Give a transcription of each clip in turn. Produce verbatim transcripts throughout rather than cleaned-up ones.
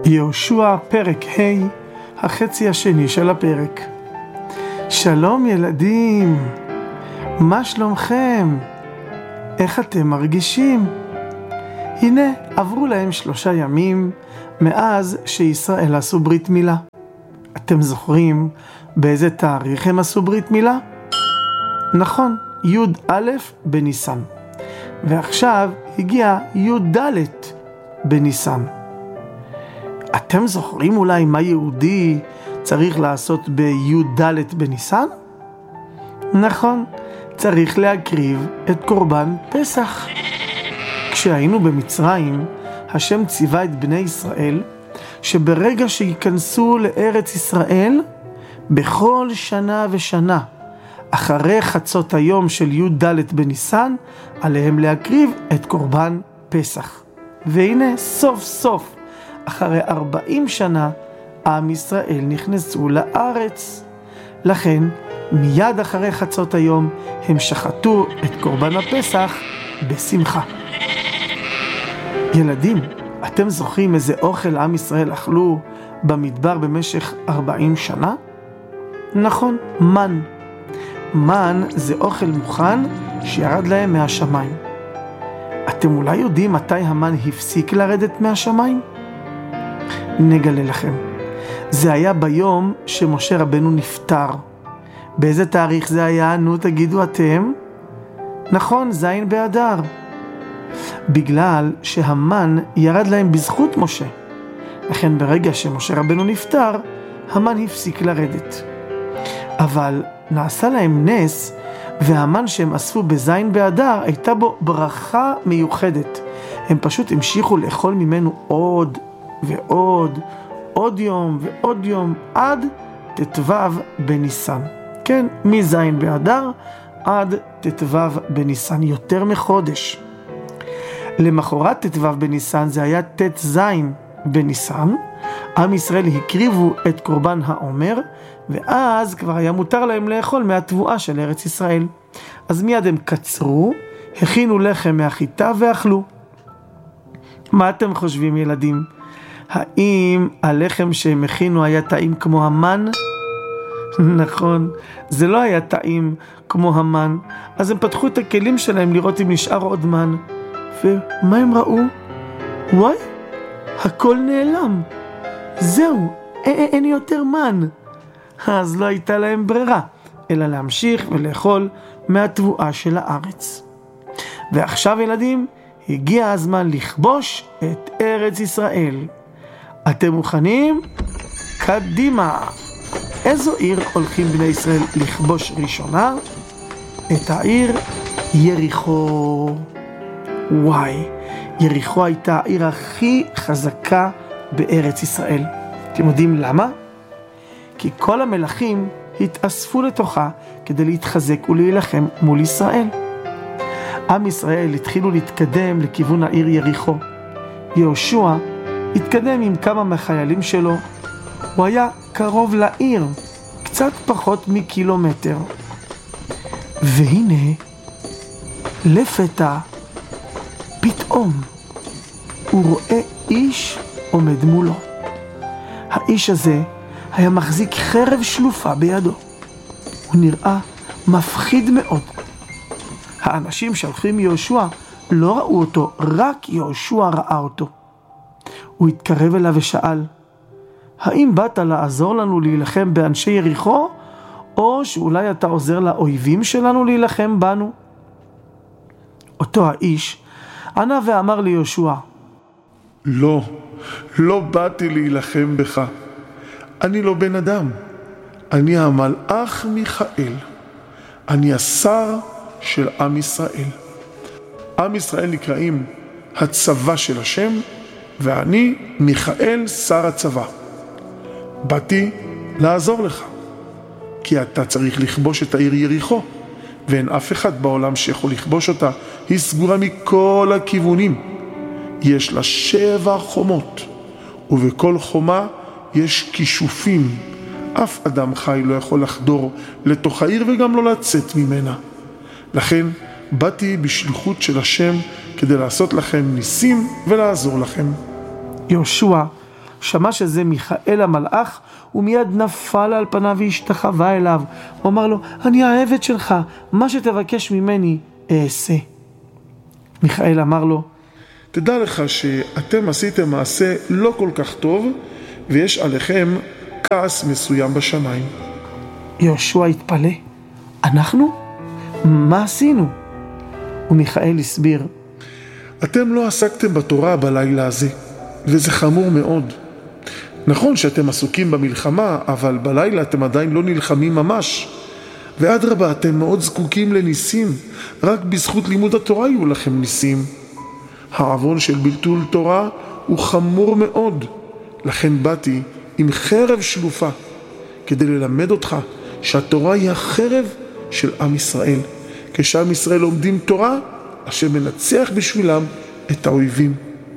יהושע פרק ה', החצי השני של הפרק. שלום ילדים, מה שלומכם? איך אתם מרגישים? הנה עברו להם שלושה ימים מאז שישראל עשו ברית מילה. אתם זוכרים באיזה תאריך הם עשו ברית מילה? נכון, י' א' בניסן. ועכשיו הגיע י' ד' בניסן. אתם זוכרים אולי מה יהודי צריך לעשות בי' ד' בניסן? נכון, צריך להקריב את קורבן פסח. כשהיינו במצרים, השם ציווה את בני ישראל שברגע שיכנסו לארץ ישראל, בכל שנה ושנה, אחרי חצות היום של י' ד' בניסן, עליהם להקריב את קורבן פסח. והנה סוף סוף, אחרי ארבעים שנה, עם ישראל נכנסו לארץ. לכן, מיד אחרי חצות היום, הם שחטו את קורבן הפסח בשמחה. ילדים, אתם זוכרים איזה אוכל עם ישראל אכלו במדבר במשך ארבעים שנה? נכון, מן. מן זה אוכל מוכן שירד להם מהשמיים. אתם אולי יודעים מתי המן הפסיק לרדת מהשמיים? נגלה לכם. זה היה ביום שמשה רבנו נפטר. באיזה תאריך זה היה? נו תגידו אתם. נכון, זין באדר. בגלל שהמן ירד להם בזכות משה. לכן ברגע שמשה רבנו נפטר, המן הפסיק לרדת. אבל נעשה להם נס, והמן שהם אספו בזין באדר הייתה בו ברכה מיוחדת. הם פשוט המשיכו לאכול ממנו עוד ועוד, עוד יום ועוד יום, עד ט"ו בניסן. כן, מזין באדר עד ט"ו בניסן, יותר מחודש. למחרת ט"ו בניסן, זה היה ט"ז בניסן, עם ישראל הקריבו את קורבן העומר, ואז כבר היה מותר להם לאכול מהתבואה של ארץ ישראל. אז מיד הם קצרו, הכינו לחם מהחיטה ואכלו. מה אתם חושבים ילדים? האם הלחם שהם הכינו היה טעים כמו המן? נכון, זה לא היה טעים כמו המן. אז הם פתחו את הכלים שלהם לראות אם נשאר עוד מן. ומה הם ראו? וואי, הכל נעלם. זהו, אין, אין יותר מן. אז לא הייתה להם ברירה, אלא להמשיך ולאכול מהתבואה של הארץ. ועכשיו ילדים, הגיע הזמן לכבוש את ארץ ישראל. אתם מוכנים? קדימה. איזו עיר הולכים בני ישראל לכבוש ראשונה? את העיר יריחו. וואי, יריחו הייתה העיר הכי חזקה בארץ ישראל. אתם יודעים למה? כי כל המלכים התאספו לתוכה כדי להתחזק ולהילחם מול ישראל. עם ישראל התחילו להתקדם לכיוון העיר יריחו. יהושע התקדם עם כמה מהחיילים שלו. הוא היה קרוב לעיר, קצת פחות מקילומטר. והנה, לפתע, פתאום, הוא רואה איש עומד מולו. האיש הזה היה מחזיק חרב שלופה בידו. הוא נראה מפחיד מאוד. האנשים שהלכים יהושע לא ראו אותו, רק יהושע ראה אותו. הוא התקרב אליו ושאל, האם באת לעזור לנו להילחם באנשי יריחו, או שאולי אתה עוזר לאויבים שלנו להילחם בנו? אותו האיש ענה ואמר ליהושע, לא, לא באתי להילחם בך. אני לא בן אדם. אני המלאך מיכאל. אני השר של עם ישראל. עם ישראל נקראים הצבא של השם, ואני מיכאל שר הצבא. באתי לעזור לך, כי אתה צריך לכבוש את העיר יריחו, ואין אף אחד בעולם שיכול לכבוש אותה. היא סגורה מכל הכיוונים. יש לה שבע חומות, ובכל חומה יש כישופים. אף אדם חי לא יכול לחדור לתוך העיר וגם לא לצאת ממנה. לכן באתי בשליחות של השם כדי לעשות לכם ניסים ולעזור לכם. יהושע שמע שזה מיכאל המלאך, הוא מיד נפל על פניו והשתחווה אליו. הוא אמר לו, אני העבד שלך, מה שתבקש ממני אעשה. מיכאל אמר לו, תדע לך שאתם עשיתם מעשה לא כל כך טוב, ויש עליכם כעס מסוים בשמיים. יהושע התפלא, אנחנו? מה עשינו? ומיכאל הסביר, אתם לא עסקתם בתורה בלילה הזה, וזה חמור מאוד. נכון שאתם עסוקים במלחמה, אבל בלילה אתם עדיין לא נלחמים ממש. ואדרבה, אתם מאוד זקוקים לניסים, רק בזכות לימוד התורה יהיו לכם ניסים. העוון של ביטול תורה הוא חמור מאוד, לכן באתי עם חרב שלופה, כדי ללמד אותך שהתורה היא החרב של עם ישראל. כשעם ישראל לומדים תורה, אשר מנצח בשבילם את האויבים.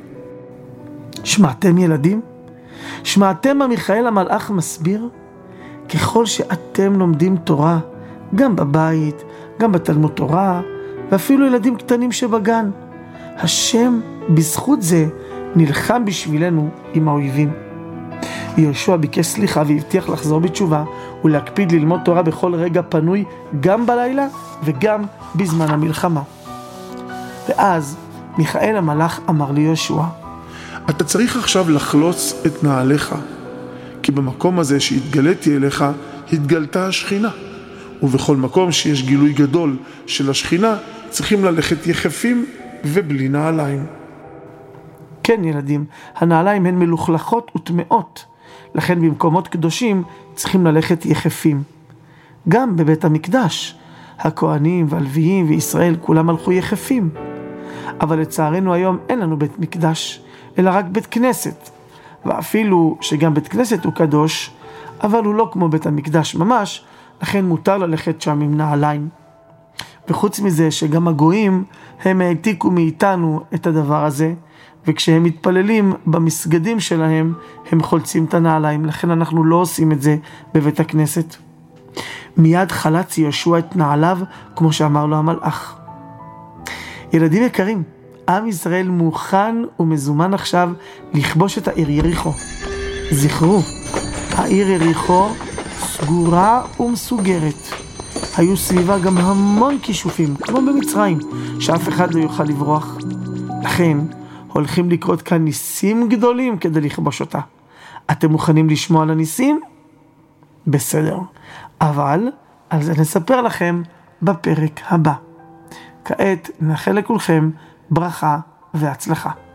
שמעתם ילדים? שמעתם מה מיכאל המלאך מסביר? ככל שאתם לומדים תורה, גם בבית, גם בתלמוד תורה, ואפילו ילדים קטנים שבגן, השם בזכות זה נלחם בשבילנו עם האויבים. יהושע ביקש סליחה והבטיח לחזור בתשובה ולהקפיד ללמוד תורה בכל רגע פנוי, גם בלילה וגם בזמן המלחמה. ואז מיכאל המלאך אמר ליהושע, אתה צריך עכשיו לחלוץ את נעליך, כי במקום הזה שהתגליתי אליך התגלתה השכינה, ובכל מקום שיש גילוי גדול של השכינה צריכים ללכת יחפים ובלי נעליים. כן ילדים, הנעליים הן מלוכלכות וטמאות, לכן במקומות קדושים צריכים ללכת יחפים. גם בבית המקדש, הכהנים והלוויים וישראל כולם הלכו יחפים. אבל לצערנו היום אין לנו בית מקדש, אלא רק בית כנסת. ואפילו שגם בית כנסת הוא קדוש, אבל הוא לא כמו בית המקדש ממש, לכן מותר ללכת שם עם נעליים. וחוץ מזה שגם הגויים הם העתיקו מאיתנו את הדבר הזה, וכשהם מתפללים במסגדים שלהם הם חולצים את הנעליים, לכן אנחנו לא עושים את זה בבית הכנסת. מיד חלץ יהושע את נעליו כמו שאמר לו המלאך. ילדים יקרים, עם ישראל מוכן ומזומן עכשיו לכבוש את העיר יריחו. זכרו, העיר יריחו סגורה ומסוגרת. היו סביבה גם המון כישופים, כמו במצרים, שאף אחד לא יוכל לברוח. לכן, הולכים לקרות כאן ניסים גדולים כדי לכבוש אותה. אתם מוכנים לשמוע על הניסים? בסדר. אבל על זה נספר לכם בפרק הבא. כעת נאחל לכולכם ברכה והצלחה.